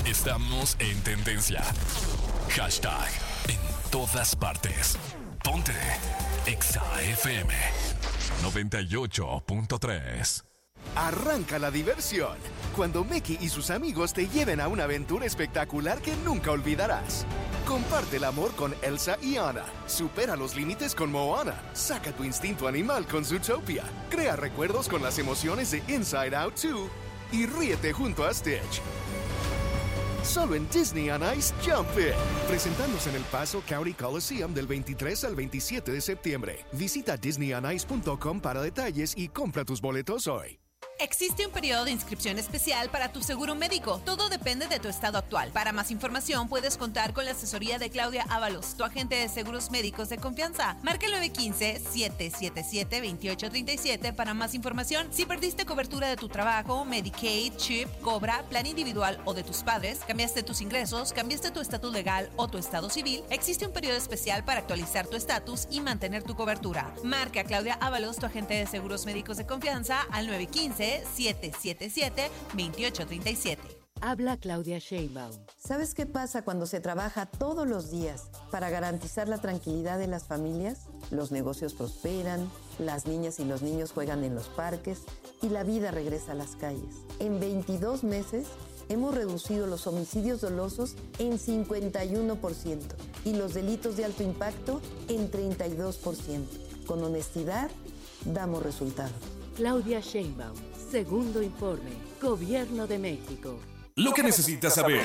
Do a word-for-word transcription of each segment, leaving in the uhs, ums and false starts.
Estamos en tendencia. Hashtag en todas partes. Ponte Exa F M noventa y ocho punto tres. Arranca la diversión cuando Meki y sus amigos te lleven a una aventura espectacular que nunca olvidarás. Comparte el amor con Elsa y Anna. Supera los límites con Moana. Saca tu instinto animal con Zootopia. Crea recuerdos con las emociones de Inside Out dos. Y ríete junto a Stitch. Solo en Disney on Ice Jump It. Presentándose en El Paso County Coliseum del veintitrés al veintisiete de septiembre. Visita disney on ice punto com para detalles y compra tus boletos hoy. Existe un periodo de inscripción especial para tu seguro médico. Todo depende de tu estado actual. Para más información, puedes contar con la asesoría de Claudia Ábalos, tu agente de seguros médicos de confianza. Marca el nueve uno cinco, siete siete siete, dos ocho tres siete para más información. Si perdiste cobertura de tu trabajo, Medicaid, CHIP, Cobra, plan individual o de tus padres, cambiaste tus ingresos, cambiaste tu estatus legal o tu estado civil, existe un periodo especial para actualizar tu estatus y mantener tu cobertura. Marca a Claudia Ábalos, tu agente de seguros médicos de confianza, al nueve uno cinco, siete siete siete, dos ocho tres siete. Habla Claudia Sheinbaum. ¿Sabes qué pasa cuando se trabaja todos los días para garantizar la tranquilidad de las familias? Los negocios prosperan, las niñas y los niños juegan en los parques y la vida regresa a las calles. En veintidós meses hemos reducido los homicidios dolosos en cincuenta y uno por ciento y los delitos de alto impacto en treinta y dos por ciento. Con honestidad, damos resultados. Claudia Sheinbaum. Segundo informe. Gobierno de México. Lo que necesitas saber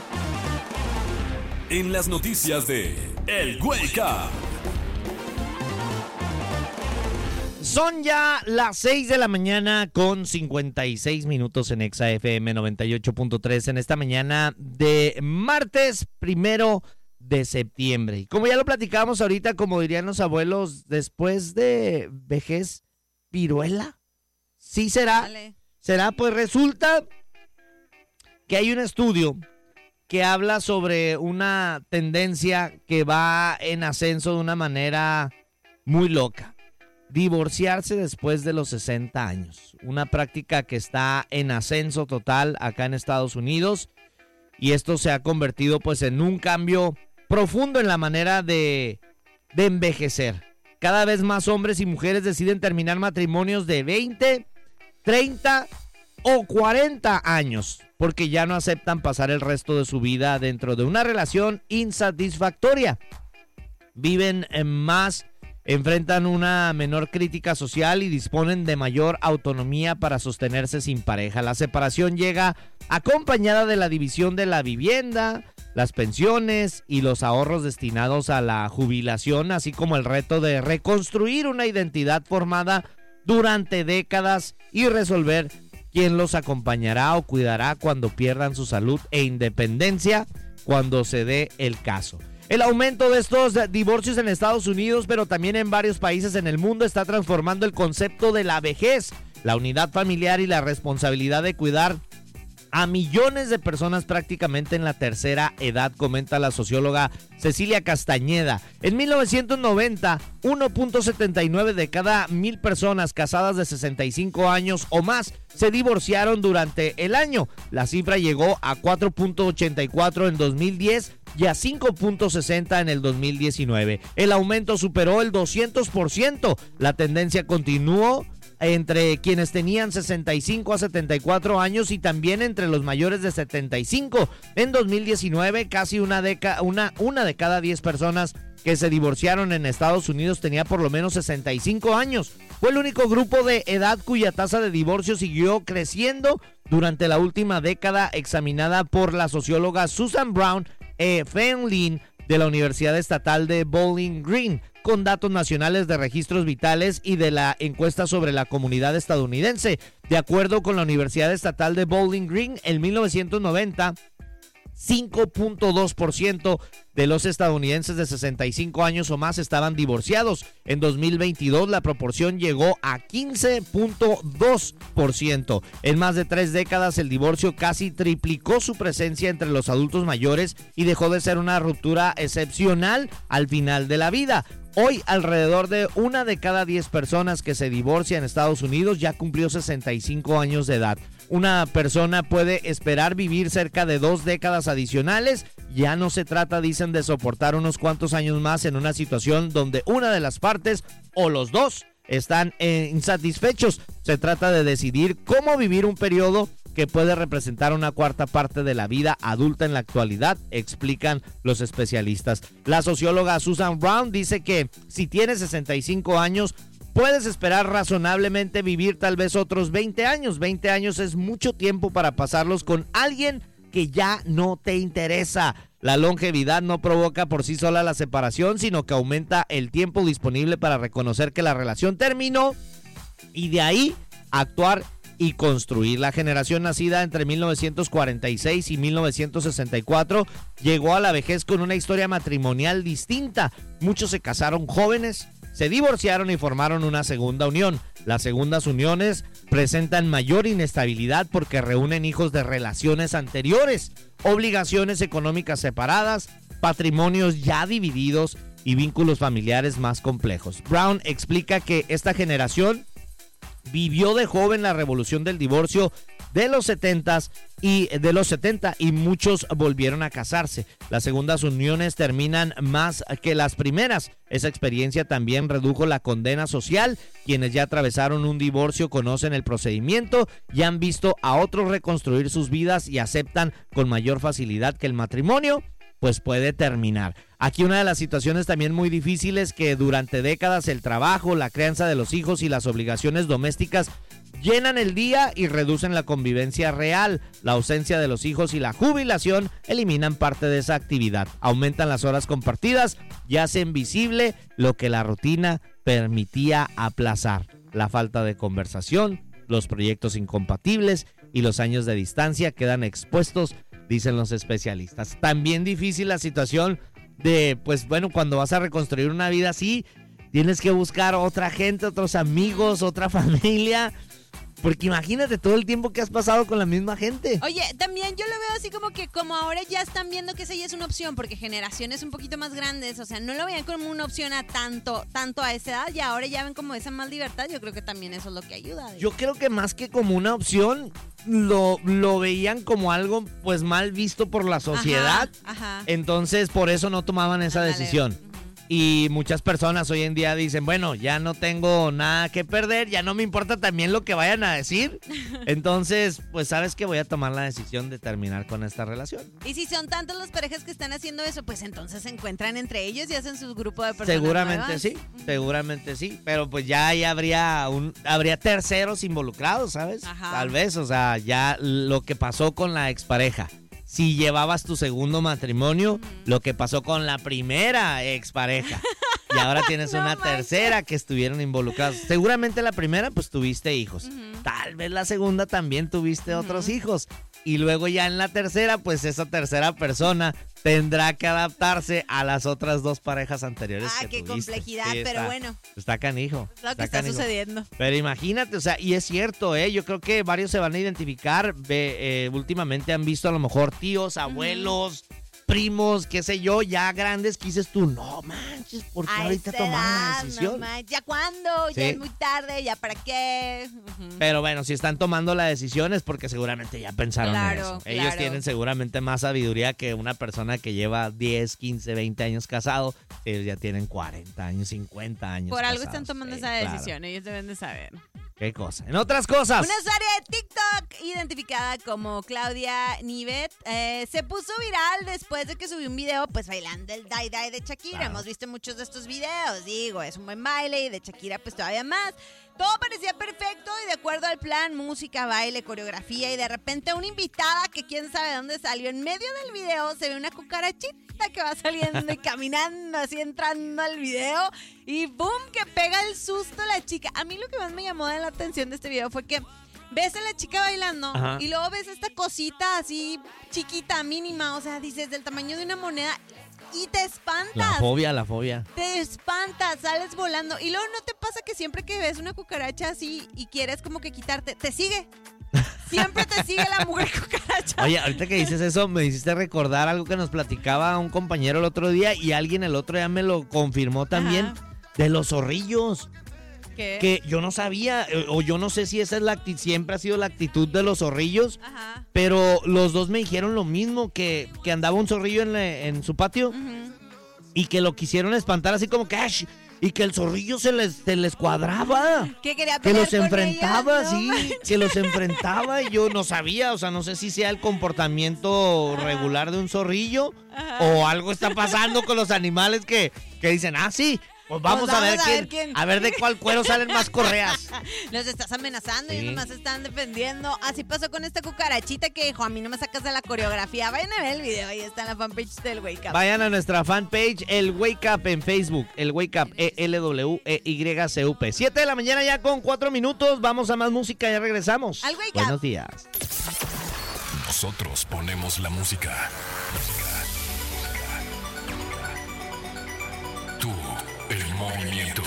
en las noticias de El Wake Up. Son ya las seis de la mañana con cincuenta y seis minutos en Exa F M noventa y ocho punto tres en esta mañana de martes primero de septiembre. Y como ya lo platicábamos ahorita, como dirían los abuelos, después de vejez, viruela. Sí será, Dale. será, pues resulta que hay un estudio que habla sobre una tendencia que va en ascenso de una manera muy loca. Divorciarse después de los sesenta años. Una práctica que está en ascenso total acá en Estados Unidos. Y esto se ha convertido pues en un cambio profundo en la manera de, de envejecer. Cada vez más hombres y mujeres deciden terminar matrimonios de veinte, treinta o cuarenta años porque ya no aceptan pasar el resto de su vida dentro de una relación insatisfactoria. Viven en más, enfrentan una menor crítica social y disponen de mayor autonomía para sostenerse sin pareja. La separación llega acompañada de la división de la vivienda, las pensiones y los ahorros destinados a la jubilación, así como el reto de reconstruir una identidad formada durante décadas y resolver quién los acompañará o cuidará cuando pierdan su salud e independencia cuando se dé el caso. El aumento de estos divorcios en Estados Unidos, pero también en varios países en el mundo, está transformando el concepto de la vejez, la unidad familiar y la responsabilidad de cuidar a millones de personas prácticamente en la tercera edad, comenta la socióloga Cecilia Castañeda. En mil novecientos noventa, uno punto setenta y nueve de cada mil personas casadas de sesenta y cinco años o más se divorciaron durante el año. La cifra llegó a cuatro punto ochenta y cuatro en dos mil diez y a cinco punto sesenta en el dos mil diecinueve. El aumento superó el doscientos por ciento. La tendencia continuó entre quienes tenían sesenta y cinco a setenta y cuatro años y también entre los mayores de setenta y cinco. En dos mil diecinueve, casi una, deca, una, una de cada diez personas que se divorciaron en Estados Unidos tenía por lo menos sesenta y cinco años. Fue el único grupo de edad cuya tasa de divorcio siguió creciendo durante la última década, examinada por la socióloga Susan Brown eh, Feinlein de la Universidad Estatal de Bowling Green, con datos nacionales de registros vitales y de la encuesta sobre la comunidad estadounidense. De acuerdo con la Universidad Estatal de Bowling Green, en mil novecientos noventa, cinco punto dos por ciento de los estadounidenses de sesenta y cinco años o más estaban divorciados. En dos mil veintidós la proporción llegó a quince punto dos por ciento. En más de tres décadas el divorcio casi triplicó su presencia entre los adultos mayores y dejó de ser una ruptura excepcional al final de la vida. Hoy, alrededor de una de cada diez personas que se divorcia en Estados Unidos ya cumplió sesenta y cinco años de edad. una persona puede esperar vivir cerca de dos décadas adicionales. Ya no se trata, dicen, de soportar unos cuantos años más en una situación donde una de las partes o los dos están eh, insatisfechos. Se trata de decidir cómo vivir un periodo que puede representar una cuarta parte de la vida adulta en la actualidad, explican los especialistas. La socióloga Susan Brown dice que si tienes sesenta y cinco años, puedes esperar razonablemente vivir tal vez otros veinte años. veinte años es mucho tiempo para pasarlos con alguien que ya no te interesa. La longevidad no provoca por sí sola la separación, sino que aumenta el tiempo disponible para reconocer que la relación terminó y de ahí actuar y construir. La generación nacida entre mil novecientos cuarenta y seis y mil novecientos sesenta y cuatro llegó a la vejez con una historia matrimonial distinta. Muchos se casaron jóvenes, se divorciaron y formaron una segunda unión. Las segundas uniones presentan mayor inestabilidad porque reúnen hijos de relaciones anteriores, obligaciones económicas separadas, patrimonios ya divididos y vínculos familiares más complejos. Brown explica que esta generación vivió de joven la revolución del divorcio de los setentas y de los setenta y muchos volvieron a casarse. Las segundas uniones terminan más que las primeras. Esa experiencia también redujo la condena social. Quienes ya atravesaron un divorcio conocen el procedimiento y han visto a otros reconstruir sus vidas y aceptan con mayor facilidad que el matrimonio pues puede terminar. Aquí una de las situaciones también muy difíciles que durante décadas el trabajo, la crianza de los hijos y las obligaciones domésticas llenan el día y reducen la convivencia real. La ausencia de los hijos y la jubilación eliminan parte de esa actividad. Aumentan las horas compartidas y hacen visible lo que la rutina permitía aplazar. La falta de conversación, los proyectos incompatibles y los años de distancia quedan expuestos, dicen los especialistas. También difícil la situación de, pues bueno, cuando vas a reconstruir una vida así, tienes que buscar otra gente, otros amigos, otra familia. Porque imagínate todo el tiempo que has pasado con la misma gente. Oye, también yo lo veo así como que como ahora ya están viendo que esa ya es una opción, porque generaciones un poquito más grandes, o sea, no lo veían como una opción a tanto, tanto a esa edad, y ahora ya ven como esa más libertad. Yo creo que también eso es lo que ayuda. Yo creo que más que como una opción, lo, lo veían como algo pues mal visto por la sociedad. Ajá, ajá. Entonces por eso no tomaban esa Ándale. decisión. Y muchas personas hoy en día dicen, bueno, ya no tengo nada que perder, ya no me importa también lo que vayan a decir. Entonces, pues sabes que voy a tomar la decisión de terminar con esta relación. Y si son tantas las parejas que están haciendo eso, pues entonces se encuentran entre ellos y hacen su grupo de personas Seguramente nuevas. sí, seguramente sí. Pero pues ya ahí habría, un, habría terceros involucrados, ¿sabes? Ajá. Tal vez, o sea, ya lo que pasó con la expareja. Si llevabas tu segundo matrimonio, uh-huh. lo que pasó con la primera expareja. Y ahora tienes no una manches. tercera que estuvieron involucrados. Seguramente la primera, pues tuviste hijos. Uh-huh. Tal vez la segunda también tuviste uh-huh. otros hijos. Y luego ya en la tercera, pues esa tercera persona tendrá que adaptarse a las otras dos parejas anteriores ah, que qué tuviste. complejidad, Sí, pero está, bueno. Está canijo. Es lo está que está canijo. sucediendo. Pero imagínate, o sea, y es cierto, ¿eh? Yo creo que varios se van a identificar. Ve, eh, últimamente han visto a lo mejor tíos, abuelos, uh-huh. primos, qué sé yo, ya grandes, que dices tú, no manches, ¿por qué a ahorita esa tomaron la edad, decisión? No manches, ¿ya cuándo? Sí. Ya es muy tarde, ¿ya para qué? Uh-huh. Pero bueno, si están tomando la decisión es porque seguramente ya pensaron claro, en eso. claro. Ellos tienen seguramente más sabiduría que una persona que lleva diez, quince, veinte años casado. Ellos ya tienen cuarenta años, cincuenta años Por algo casados. están tomando sí, esa claro. decisión, ellos deben de saber. ¿Qué cosa? En otras cosas. Una usuaria de TikTok identificada como Claudia Nivet eh, se puso viral después de que subió un video pues bailando el Die Die de Shakira. Claro. Hemos visto muchos de estos videos, digo, es un buen baile y de Shakira pues todavía más. Todo parecía perfecto y de acuerdo al plan, música, baile, coreografía, y de repente una invitada que quién sabe dónde salió. En medio del video se ve una cucarachita que va saliendo y caminando así entrando al video y ¡boom! Que pega el susto a la chica. A mí lo que más me llamó de la atención de este video fue que ves a la chica bailando Ajá. y luego ves esta cosita así chiquita, mínima, o sea, dices del tamaño de una moneda. Y te espantas. La fobia, la fobia. Te espantas, sales volando. Y luego no te pasa que siempre que ves una cucaracha así y quieres como que quitarte, te sigue. Siempre te sigue la mujer cucaracha. Oye, ahorita que dices eso, me hiciste recordar algo que nos platicaba un compañero el otro día y alguien el otro día me lo confirmó también. Ajá. De los zorrillos. ¿Qué? Que yo no sabía, eh, o yo no sé si esa es la actitud, siempre ha sido la actitud de los zorrillos, Ajá. pero los dos me dijeron lo mismo, que, que andaba un zorrillo en, la- en su patio Ujú. y que lo quisieron espantar así como que, "Ash", y que el zorrillo se les, se les cuadraba. ¿Qué quería Que pelear los con enfrentaba, ellas? No sí, manches. que los enfrentaba y yo no sabía, o sea, no sé si sea el comportamiento Ajá. regular de un zorrillo Ajá. o algo está pasando con los animales que, que dicen, ah, sí, pues vamos, Pues a, ver vamos a quién, ver quién. a ver de cuál cuero salen más correas. Los estás amenazando y Sí. nomás se están defendiendo. Así pasó con esta cucarachita que dijo, a mí no me sacas de la coreografía. Vayan a ver el video, ahí está en la fanpage del Wake Up. Vayan a nuestra fanpage, el Wake Up en Facebook, el Wake Up, E L W E Y C U P. siete de la mañana ya con cuatro minutos, vamos a más música, ya regresamos. Al Wake Up. Buenos días. Nosotros ponemos la música. Tú, el movimiento.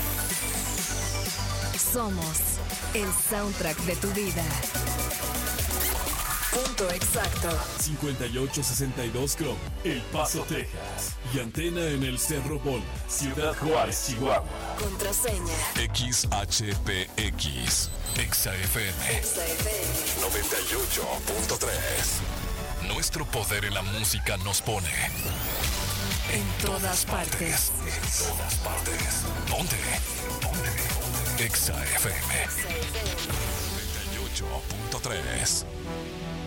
Somos el soundtrack de tu vida. Punto exacto. cincuenta y ocho sesenta y dos Chrome, El Paso, Texas. Y antena en el Cerro Bol, Ciudad Juárez, Chihuahua. Contraseña. X H P X. Exa F M. Exa F M. noventa y ocho punto tres. Nuestro poder en la música nos pone En todas partes. En todas partes. Ponte. Ponte. Exa F M. Exa F M. noventa y ocho punto tres.